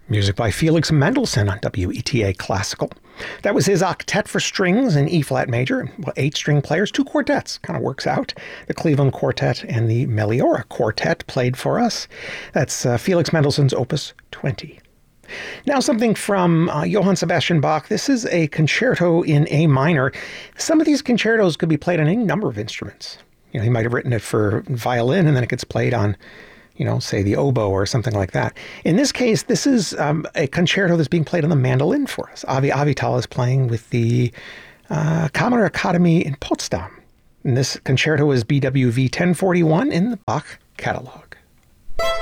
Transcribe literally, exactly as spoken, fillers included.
Music by Felix Mendelssohn on W E T A Classical. That was his octet for strings in E-flat major. Well, eight string players, two quartets, kind of works out. The Cleveland Quartet and the Meliora Quartet played for us. That's uh, Felix Mendelssohn's Opus twenty. Now something from uh, Johann Sebastian Bach. This is a concerto in A minor. Some of these concertos could be played on any number of instruments. You know, he might have written it for violin, and then it gets played on, you know, say the oboe or something like that. In this case, this is um, a concerto that's being played on the mandolin for us. Avi Avital is playing with the uh, Kammerakademie in Potsdam. And this concerto is B W V ten forty-one in the Bach catalog.